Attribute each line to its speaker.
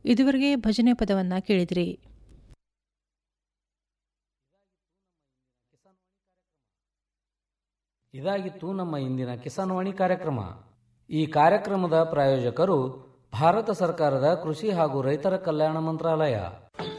Speaker 1: ಇದುವರೆಗೆ ಭಜನೆ ಪದವನ್ನ ಕೇಳಿದ್ರಿ.
Speaker 2: ಇದಾಗಿತ್ತು ನಮ್ಮ ಇಂದಿನ ಕಿಸಾನ್ವಾಣಿ ಕಾರ್ಯಕ್ರಮ. ಈ ಕಾರ್ಯಕ್ರಮದ ಪ್ರಾಯೋಜಕರು ಭಾರತ ಸರ್ಕಾರದ ಕೃಷಿ ಹಾಗೂ ರೈತರ ಕಲ್ಯಾಣ ಮಂತ್ರಾಲಯ.